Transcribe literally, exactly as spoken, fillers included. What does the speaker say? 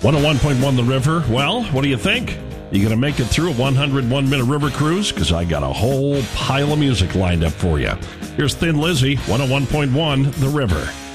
one oh one point one The River. Well, what do you think? You going to make it through a one hundred one minute river cruise? Because I got a whole pile of music lined up for you. Here's Thin Lizzy, one oh one point one The River.